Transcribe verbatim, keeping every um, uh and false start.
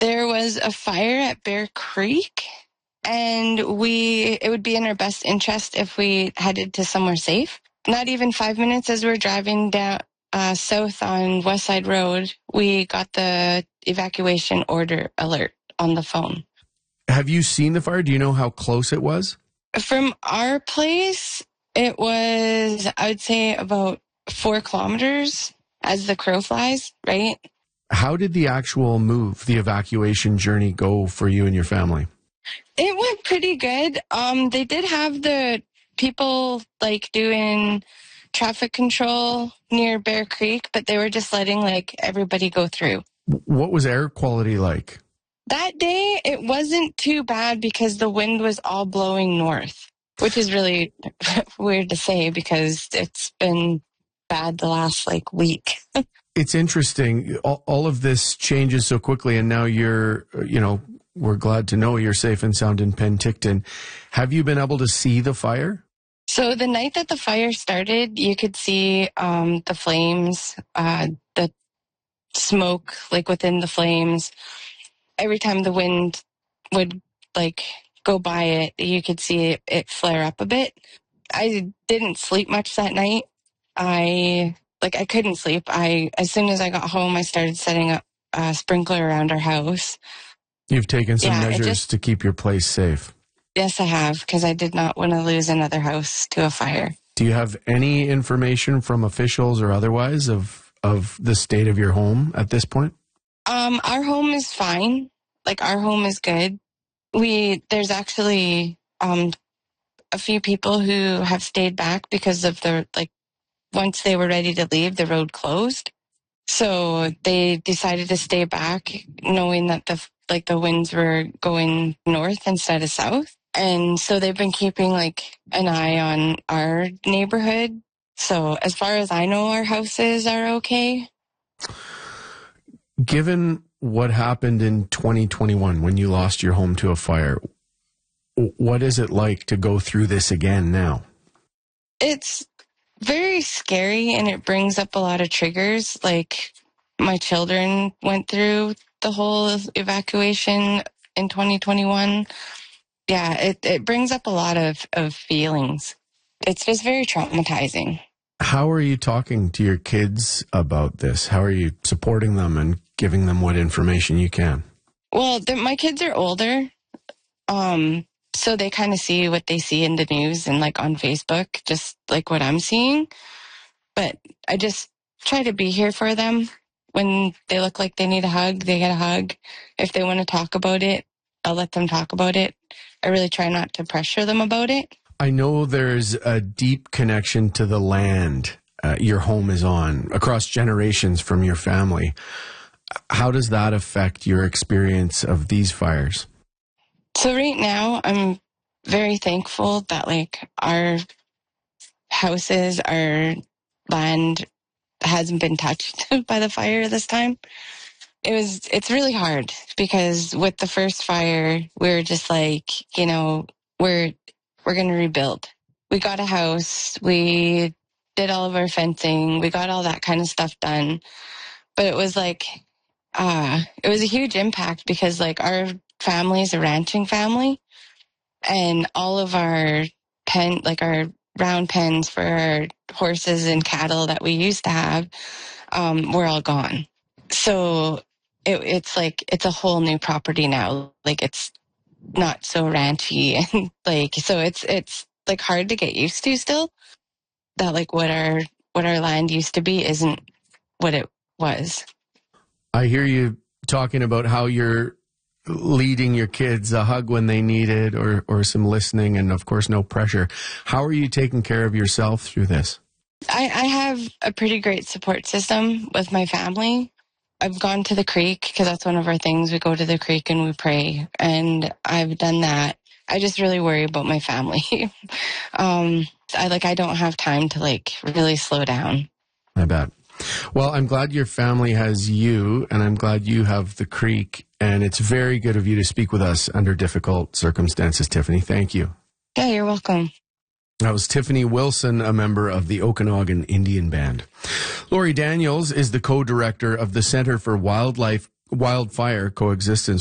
There was a fire at Bear Creek, and we it would be in our best interest if we headed to somewhere safe. Not even five minutes as we were driving down uh, south on West Side Road, we got the evacuation order alert on the phone. Have you seen the fire? Do you know how close it was? From our place, it was, I would say, about four kilometers as the crow flies, right? How did the actual move, the evacuation journey go for you and your family? It went pretty good. Um, they did have the people like doing traffic control near Bear Creek, but they were just letting like everybody go through. What was air quality like? That day, it wasn't too bad because the wind was all blowing north, which is really weird to say because it's been bad the last like week. It's interesting. All, all of this changes so quickly, and now you're, you know, we're glad to know you're safe and sound in Penticton. Have you been able to see the fire? So the night that the fire started, you could see um, the flames, uh, the smoke like within the flames. Every time the wind would like go by it, you could see it, it flare up a bit. I didn't sleep much that night. I like I couldn't sleep. I as soon as I got home, I started setting up a sprinkler around our house. You've taken some Yeah, it measures just- to keep your place safe. Yes, I have, because I did not want to lose another house to a fire. Do you have any information from officials or otherwise of of the state of your home at this point? Um, our home is fine. Like our home is good. We there's actually um a few people who have stayed back because of the like once they were ready to leave, the road closed. So they decided to stay back, knowing that the like the winds were going north instead of south. And so they've been keeping like an eye on our neighborhood. So as far as I know, our houses are okay. Given what happened in twenty twenty-one when you lost your home to a fire, what is it like to go through this again now? It's very scary, and it brings up a lot of triggers. Like my children went through the whole evacuation in twenty twenty-one. Yeah, it, it brings up a lot of, of feelings. It's just very traumatizing. How are you talking to your kids about this? How are you supporting them and giving them what information you can? Well, the, my kids are older, um, so they kind of see what they see in the news and like on Facebook, just like what I'm seeing. But I just try to be here for them. When they look like they need a hug, they get a hug. If they want to talk about it, I'll let them talk about it. I really try not to pressure them about it. I know there's a deep connection to the land uh, your home is on across generations from your family. How does that affect your experience of these fires? So right now, I'm very thankful that like our houses, our land hasn't been touched by the fire this time. It was, it's really hard because with the first fire, we were just like, you know, we're, we're going to rebuild. We got a house. We did all of our fencing. We got all that kind of stuff done. But it was like, uh, it was a huge impact because like our family is a ranching family, and all of our pen, like our round pens for our horses and cattle that we used to have, um, were all gone. So it, it's like, it's a whole new property now. Like it's not so ranchy and like, so it's, it's like hard to get used to still that like what our, what our land used to be isn't what it was. I hear you talking about how you're leading your kids a hug when they need it, or, or some listening, and of course no pressure. How are you taking care of yourself through this? I, I have a pretty great support system with my family. I've gone to the creek because that's one of our things. We go to the creek and we pray, and I've done that. I just really worry about my family. um, I like I don't have time to like really slow down. I bet. Well, I'm glad your family has you, and I'm glad you have the creek, and it's very good of you to speak with us under difficult circumstances, Tiffany. Thank you. Yeah, you're welcome. That was Tiffany Wilson, a member of the Okanagan Indian Band. Lori Daniels is the co-director of the Center for Wildlife wildfire coexistence